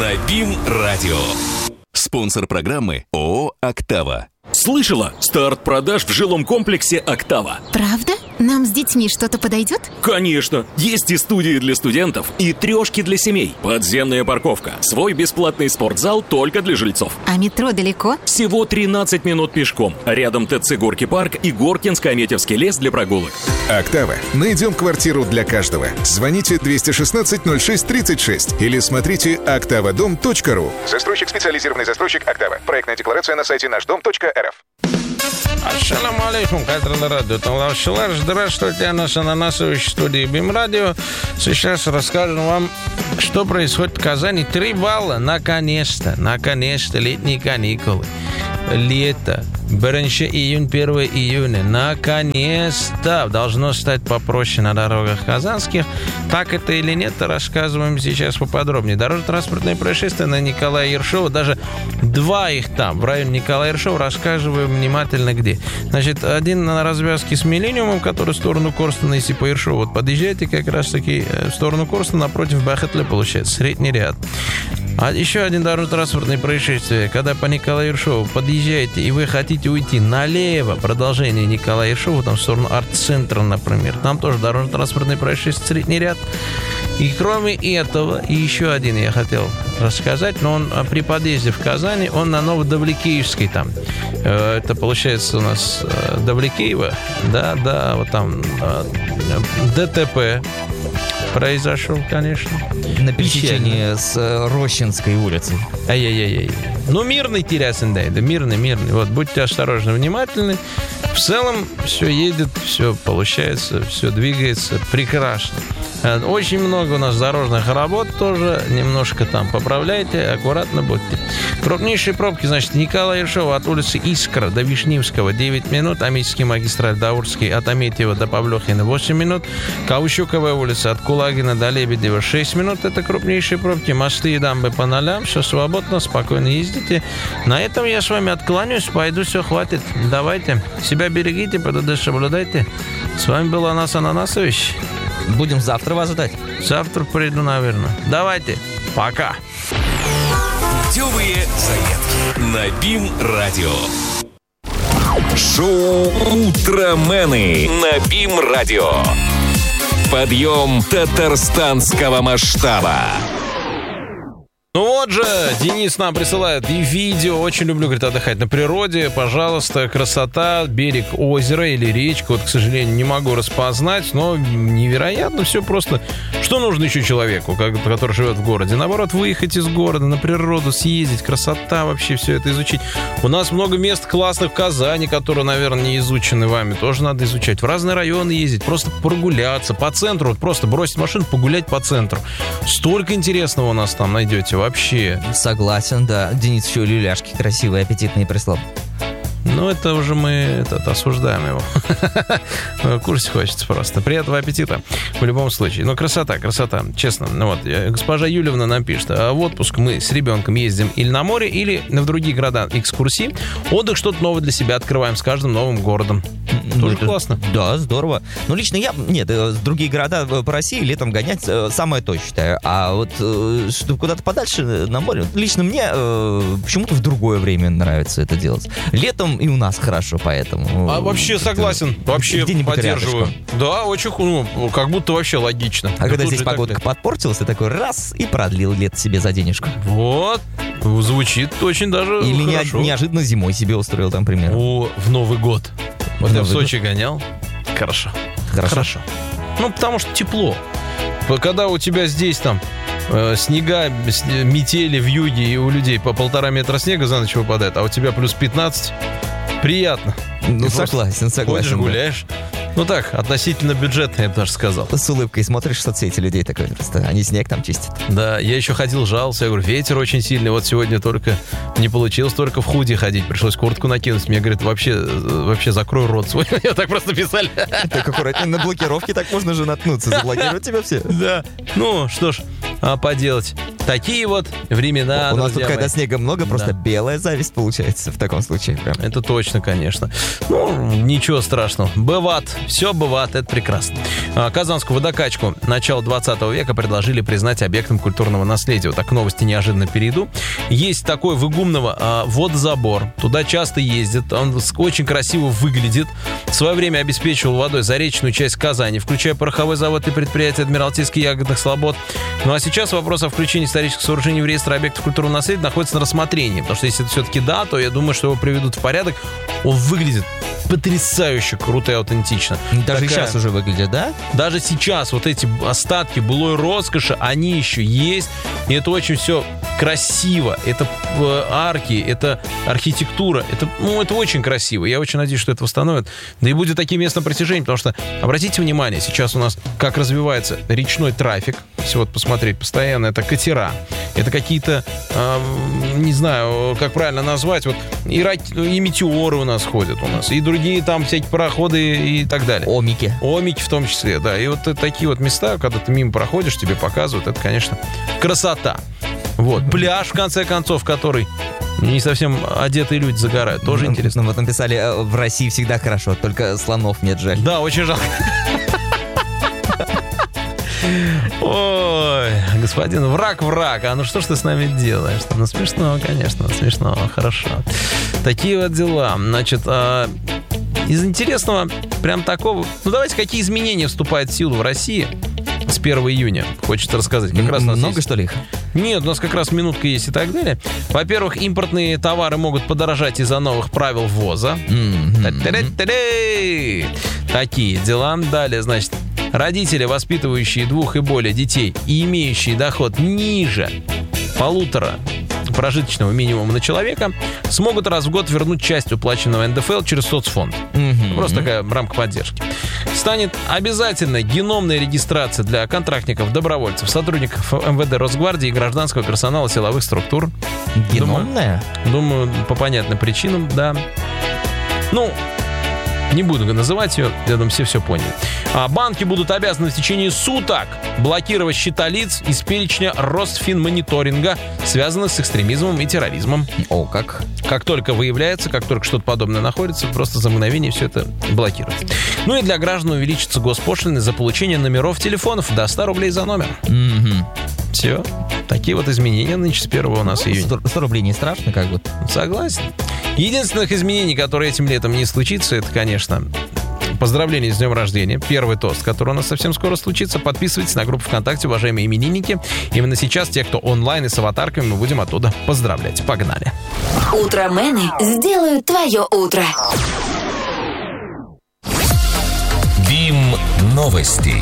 на БИМ-радио. Спонсор программы ООО «Октава». Слышала? Старт продаж в жилом комплексе «Октава». Правда? Нам с детьми что-то подойдет? Конечно! Есть и студии для студентов, и трешки для семей. Подземная парковка. Свой бесплатный спортзал только для жильцов. А метро далеко? Всего 13 минут пешком. Рядом ТЦ «Горки парк» и Горкинско-Аметьевский лес для прогулок. «Октава». Найдем квартиру для каждого. Звоните 216-06-36 или смотрите oktavadom.ru. Застройщик — специализированный застройщик «Октава». Проектная декларация на сайте нашдом.рф. Ассаламу алейкум, кадры радио. Здравствуйте, нас ананасович в студии БИМ-радио. Сейчас расскажем вам, что происходит в Казани. 3 балла, наконец-то, летние каникулы. Лето. 1 июнь, 1 июня. Наконец-то должно стать попроще на дорогах казанских. Так это или нет, рассказываем сейчас поподробнее. Дорожно-транспортные происшествия на Николая Ершова. Даже 2 их там, в районе Николая Ершова. Рассказываем внимательно где. Значит, один на развязке с Миллениумом, который в сторону Корстона, если по Ершову. Вот подъезжаете как раз-таки в сторону Корстона, напротив Бахетле, получается, средний ряд. А еще один дорожно-транспортное происшествие. Когда по Николаю Ершову подъезжаете, и вы хотите уйти налево, продолжение Николая Ершова, там в сторону арт-центра, например, там тоже дорожно-транспортное происшествие, средний ряд. И кроме этого, и еще один я хотел рассказать, но он при подъезде в Казани, он на Новодавликеевской там. Это получается у нас Давликеево, да, вот там ДТП произошел, конечно. На пересечении с Рощинской улицей. Ай-яй-яй. Ну, мирный Терясендей, да, мирный. Вот, будьте осторожны, внимательны. В целом все едет, все получается, все двигается прекрасно. Очень много у нас дорожных работ тоже. Немножко там поправляйте, аккуратно будьте. Крупнейшие пробки, значит, Николая Ершова от улицы Искра до Вишневского 9 минут. Аметьевский магистраль до Урский от Аметьева до Павлёхина 8 минут. Каучуковая улица от Кулагина до Лебедева 6 минут. Это крупнейшие пробки. Мосты и дамбы по нолям. Все свободно, спокойно ездите. На этом я с вами откланяюсь. Пойду, все, хватит. Давайте. Себя берегите, ПДД соблюдайте. С вами был Анас Ананасович. Будем завтра вас ждать. Завтра приду, наверное. Давайте. Пока. Путевые заметки на БИМ-радио. Шоу «Утромены» на БИМ-радио. Подъем татарстанского масштаба. Ну вот же, Денис нам присылает и видео. Очень люблю, говорит, отдыхать на природе. Пожалуйста, красота, берег озера или речка. Вот, к сожалению, не могу распознать, но невероятно все просто. Что нужно еще человеку, который живет в городе? Наоборот, выехать из города, на природу съездить, красота, вообще все это изучить. У нас много мест классных в Казани, которые, наверное, не изучены вами. Тоже надо изучать. В разные районы ездить, просто прогуляться по центру. Вот просто бросить машину, погулять по центру. Столько интересного у нас там найдете. Вообще. Согласен, да. Денис еще люляшки красивые, аппетитные прислал. Ну, это уже мы осуждаем его. Кушать хочется просто. Приятного аппетита в любом случае. Но красота, честно. Вот, госпожа Юлевна нам пишет. В отпуск мы с ребенком ездим или на море, или в другие города экскурсии. Отдых, что-то новое для себя открываем с каждым новым городом. Тоже классно. Да, здорово. Ну, лично я... Нет, другие города по России летом гонять самое то, считаю. А вот чтобы куда-то подальше на море... Лично мне почему-то в другое время нравится это делать. Летом и у нас хорошо, поэтому... Вообще согласен. Вообще поддерживаю. Да, очень, как будто вообще логично. А когда здесь погодка подпортилась, ты такой раз и продлил лето себе за денежку. Вот. Звучит очень даже или хорошо. Или неожиданно зимой себе устроил там, например. В Новый год. Вот я в Сочи гонял. Хорошо. Ну, потому что тепло. Когда у тебя здесь там снега, метели в юге, и у людей по 1,5 метра снега за ночь выпадает, а у тебя плюс 15, приятно. Ну, согласен. Ходишь, гуляешь. Ну так, относительно бюджетно, я бы даже сказал. С улыбкой смотришь в соцсети людей такой просто. Они снег там чистят. Да, я еще ходил, жался. Я говорю, ветер очень сильный. Вот сегодня только не получилось только в худи ходить. Пришлось куртку накинуть. Мне говорят, вообще закрой рот свой. Я так просто писали. Так аккуратнее, на блокировке так можно же наткнуться. Заблокировать тебя все. Да. Ну, что ж, поделать. такие вот времена, У нас тут, друзья когда мои. снега много, просто Да. белая зависть получается в таком случае. Прям. Это точно, конечно. Ну, ничего страшного. Бывает. Все бывает. Это прекрасно. Казанскую водокачку начала 20 века предложили признать объектом культурного наследия. Вот так к новости неожиданно перейду. Есть такой в Игумново водозабор. Туда часто ездят. Он очень красиво выглядит. В свое время обеспечивал водой заречную часть Казани, включая пороховой завод и предприятие Адмиралтейских ягодных слобод. Ну а сейчас вопрос о включении исторических сооружений в реестр объектов культурного наследия находится на рассмотрении. Потому что если это все-таки да, то я думаю, что его приведут в порядок. Он выглядит потрясающе круто и аутентично. Даже Такая- сейчас уже выглядит, да? Даже сейчас вот эти остатки былой роскоши, они еще есть. И это очень все красиво. Это арки, это архитектура. Это очень красиво. Я очень надеюсь, что это восстановят. Да и будет таким местом притяжения, потому что, обратите внимание, сейчас у нас как развивается речной трафик. Если вот посмотреть постоянно, это катера. Это какие-то, не знаю, как правильно назвать, вот и метеоры у нас ходят у нас, и другие там всякие пароходы и так далее. Омики. Омики в том числе, да. И вот такие вот места, когда ты мимо проходишь, тебе показывают, это, конечно, красота. Вот. Пляж, в конце концов, который не совсем одетые люди загорают. Тоже интересно. Ну, вот написали, в России всегда хорошо, только слонов нет, жаль. Да, очень жалко. Ой, господин враг, а ну что ж ты с нами делаешь? Ну смешно, конечно, смешно, хорошо. Такие вот дела. Значит, из интересного, прям такого... Ну давайте, какие изменения вступают в силу в России с 1 июня? Хочется рассказать. Как раз у нас Много, есть... что ли, их? Нет, у нас как раз минутка есть и так далее. Во-первых, импортные товары могут подорожать из-за новых правил ввоза. Та-та-та-та-та. Такие дела. Далее, значит, родители, воспитывающие 2 и более детей и имеющие доход ниже 1,5 прожиточного минимума на человека, смогут раз в год вернуть часть уплаченного НДФЛ через соцфонд. Просто такая рамка поддержки. Станет обязательно геномная регистрация для контрактников, добровольцев, сотрудников МВД, Росгвардии и гражданского персонала силовых структур. Геномная? Думаю, по понятным причинам, да. Ну, не буду называть ее, я думаю, все поняли. А банки будут обязаны в течение суток блокировать счета лиц из перечня Росфинмониторинга, связанных с экстремизмом и терроризмом. О, как? Как только выявляется, как только что-то подобное находится, просто за мгновение все это блокируется. Ну и для граждан увеличатся госпошлины за получение номеров телефонов до 100 рублей за номер. Все. Такие вот изменения нынче с 1 у нас июня. 100 рублей не страшно, как бы. Согласен. Единственных изменений, которые этим летом не случится, это, конечно, поздравления с днем рождения. Первый тост, который у нас совсем скоро случится. Подписывайтесь на группу ВКонтакте, уважаемые именинники. Именно сейчас те, кто онлайн и с аватарками, мы будем оттуда поздравлять. Погнали. Утромены сделают твое утро. БИМ новости.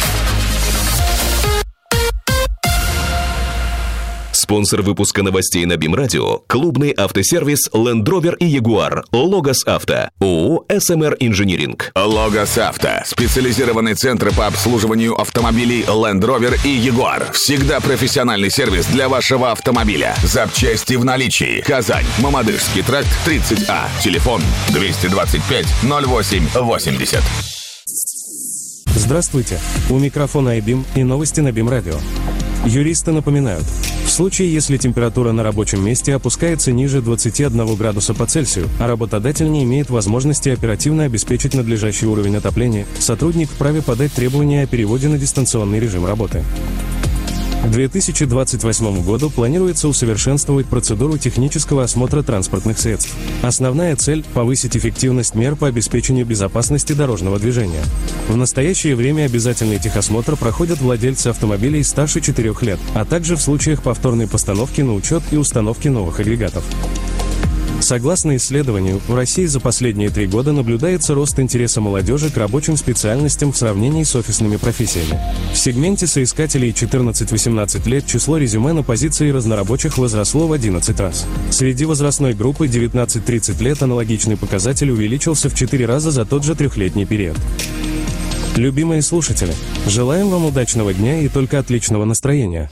Спонсор выпуска новостей на БИМ Радио – клубный автосервис Land Rover и Jaguar Logos Авто. ООО «СМР Инжиниринг». Logos Авто. Специализированный центр по обслуживанию автомобилей Land Rover и Jaguar. Всегда профессиональный сервис для вашего автомобиля. Запчасти в наличии. Казань. Мамадышский тракт 30А. Телефон 225 08 80. Здравствуйте. У микрофона iBIM и новости на БИМ Радио. Юристы напоминают, в случае, если температура на рабочем месте опускается ниже 21 градуса по Цельсию, а работодатель не имеет возможности оперативно обеспечить надлежащий уровень отопления, сотрудник вправе подать требования о переводе на дистанционный режим работы. К 2028 году планируется усовершенствовать процедуру технического осмотра транспортных средств. Основная цель – повысить эффективность мер по обеспечению безопасности дорожного движения. В настоящее время обязательный техосмотр проходят владельцы автомобилей старше 4 лет, а также в случаях повторной постановки на учет и установки новых агрегатов. Согласно исследованию, в России за последние 3 года наблюдается рост интереса молодежи к рабочим специальностям в сравнении с офисными профессиями. В сегменте соискателей 14-18 лет число резюме на позиции разнорабочих возросло в 11 раз. Среди возрастной группы 19-30 лет аналогичный показатель увеличился в 4 раза за тот же 3-летний период. Любимые слушатели, желаем вам удачного дня и только отличного настроения.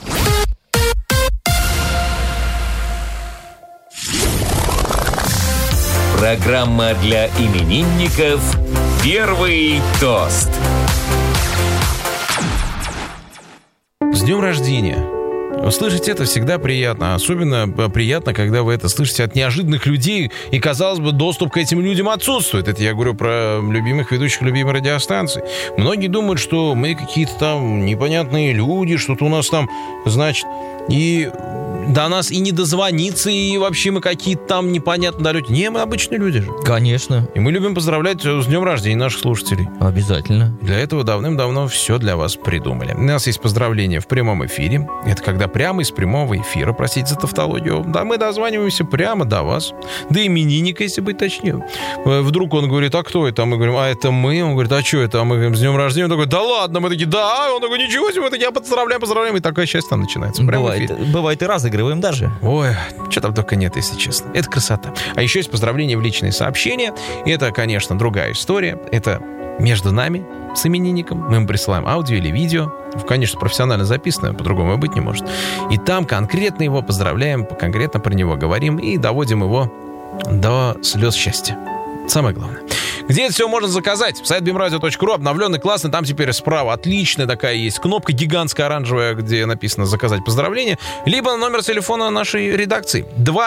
Программа для именинников «Первый тост». С днем рождения, Слышать это всегда приятно. Особенно приятно, когда вы это слышите от неожиданных людей, и, казалось бы, доступ к этим людям отсутствует. Это я говорю про любимых ведущих любимой радиостанции. Многие думают, что мы какие-то там непонятные люди, что-то у нас там, значит, и до нас и не дозвониться, и вообще мы какие-то там непонятно далеки. Не, мы обычные люди же. Конечно. И мы любим поздравлять с днем рождения наших слушателей. Обязательно. Для этого давным-давно все для вас придумали. У нас есть поздравления в прямом эфире. Это когда прямо из прямого эфира, простите за тавтологию, да, мы дозваниваемся прямо до вас. До именинника, если быть точнее. Вдруг он говорит, а кто это? А мы говорим, а это мы. Он говорит, а что это? А мы говорим, с днем рождения. Он такой, да ладно. Мы такие, да. Он такой, ничего себе. Мы такие, поздравляем. И такое счастье там начинается. Бывает и разыгрываем даже. Ой, что там только нет, если честно. Это красота. А еще есть поздравления в личные сообщения. Это, конечно, другая история. Это между нами с именинником. Мы ему присылаем аудио или видео. Конечно, профессионально записанное, по-другому быть не может. И там конкретно его поздравляем, конкретно про него говорим и доводим его до слез счастья. Самое главное. Где это все можно заказать? Сайт bimradio.ru, обновленный, классный. Там теперь справа отличная такая есть кнопка гигантская оранжевая, где написано «Заказать поздравления». Либо на номер телефона нашей редакции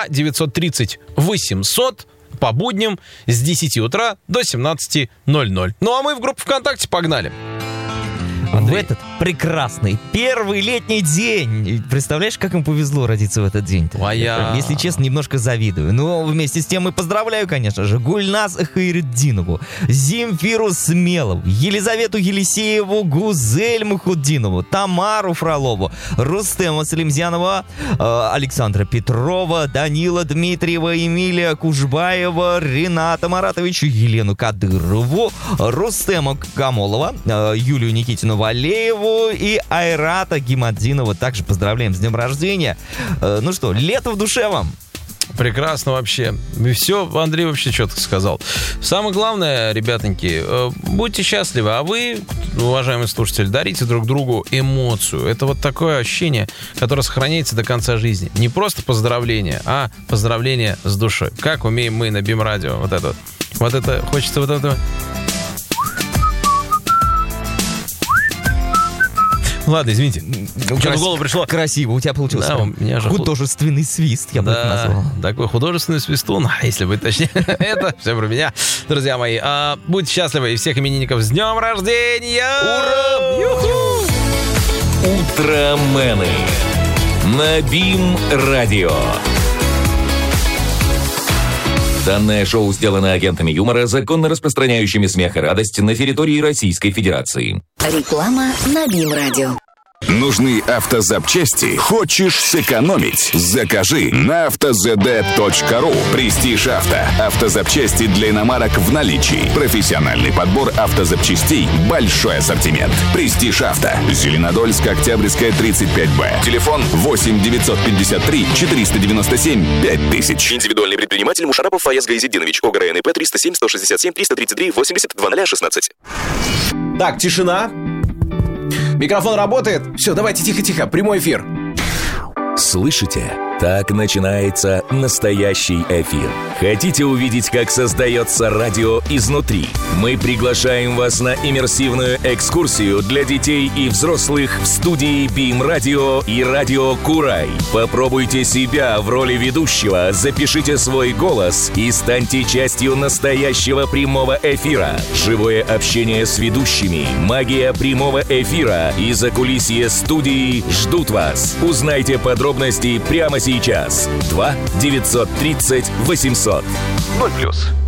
2-930-800 по будням с 10 утра до 17:00. Ну а мы в группу ВКонтакте погнали. Андрей. В этот прекрасный первый летний день. Представляешь, как им повезло родиться в этот день? Я, если честно, немножко завидую. Но вместе с тем и поздравляю, конечно же, Гульназ Хайретдинову, Земфиру Смелову, Елизавету Елисееву, Гузель Мухуддинову, Тамару Фролову, Рустема Салимзянова, Александра Петрова, Данила Дмитриева, Эмилия Кужбаева, Рената Маратовича, Елену Кадырову, Рустема Камолова, Юлию Никитину Валееву и Айрата Гимаддинова. Также поздравляем с днем рождения. Ну что, лето в душе вам. Прекрасно вообще. Все, Андрей вообще четко сказал. Самое главное, ребятоньки, будьте счастливы. А вы, уважаемые слушатели, дарите друг другу эмоцию. Это вот такое ощущение, которое сохраняется до конца жизни. Не просто поздравление, а поздравление с душой. Как умеем мы на БИМ-радио. Вот это. Хочется вот этого. Ладно, извините. Что-то в голову пришло. Красиво у тебя получился. Да, у меня же художественный свист, я бы это назвал. Такой художественный свистун, если быть точнее. Это все про меня. Друзья мои, будьте счастливы. И всех именинников с днем рождения! Ура! Утромены на БИМ-радио. Данное шоу сделано агентами юмора, законно распространяющими смех и радость на территории Российской Федерации. Реклама на БИМ-радио. Нужны автозапчасти? Хочешь сэкономить? Закажи на автозд.ру. Престиж Авто. Автозапчасти для иномарок в наличии. Профессиональный подбор автозапчастей. Большой ассортимент. Престиж Авто. Зеленодольск, Октябрьская, 35Б. Телефон 8 953 497 5000. Индивидуальный предприниматель Мушарапов Фаяз Гайзетдинович. ОГР НП 307 167 333 80 2016. Так, тишина. Микрофон работает? Все, давайте тихо-тихо, прямой эфир. Слышите? Так начинается настоящий эфир. Хотите увидеть, как создается радио изнутри? Мы приглашаем вас на иммерсивную экскурсию для детей и взрослых в студии БИМ-радио и радио Курай. Попробуйте себя в роли ведущего, запишите свой голос и станьте частью настоящего прямого эфира. Живое общение с ведущими, магия прямого эфира и закулисье студии ждут вас. Узнайте подробности прямо сейчас. 2 930 800 0+.